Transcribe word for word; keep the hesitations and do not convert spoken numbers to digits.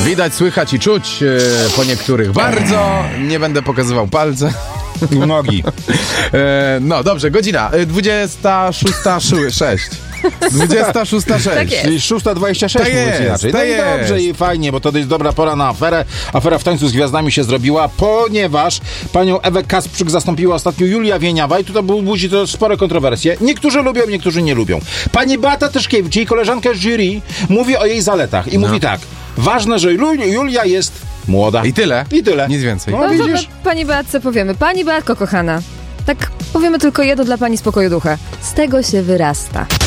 Widać, słychać i czuć e, po niektórych bardzo. Nie będę pokazywał palca. Nogi. E, no dobrze, godzina dwudziesta szósta sześć. dwudziesta szósta Tak sześć. jest. Czyli szósta dwadzieścia sześć, Tak mówiąc jest, inaczej. No tak i dobrze jest. i fajnie, bo to jest dobra pora na aferę. Afera w Tańcu z Gwiazdami się zrobiła, ponieważ panią Ewę Kasprzyk zastąpiła ostatnio Julia Wieniawa i tutaj budzi to spore kontrowersje. Niektórzy lubią, niektórzy nie lubią. Pani Beata Tyszkiewicz, jej koleżanka z jury, mówi o jej zaletach i No. mówi tak. Ważne, że Lu- Julia jest młoda. I tyle. I tyle. Nic więcej. No, No to widzisz? pani Beatce powiemy. Pani Beatko, kochana, tak powiemy tylko jedno dla pani spokoju ducha. Z tego się wyrasta.